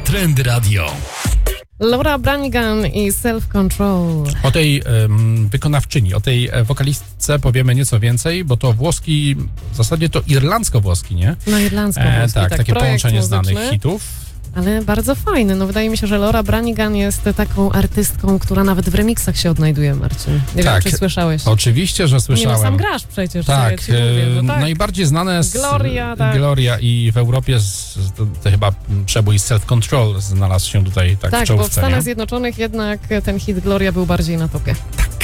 Trend Radio. Laura Branigan i Self Control. O tej wykonawczyni, o tej wokalistce powiemy nieco więcej, bo to włoski, w zasadzie to irlandzko-włoski, nie? No irlandzko-włoski, tak, takie połączenie muzyczny, znanych hitów. Ale bardzo fajny. No wydaje mi się, że Laura Branigan jest taką artystką, która nawet w remixach się odnajduje, Marcin. Nie Tak, wiem, czy słyszałeś. Oczywiście, że Nie, słyszałem. no sam grasz przecież. Tak, ja ci mówię, no tak. najbardziej znane z Gloria, tak. Gloria i w Europie to chyba przebój Self Control znalazł się tutaj tak w Tak, czołówce. bo w Stanach nie? Zjednoczonych jednak ten hit Gloria był bardziej na topie.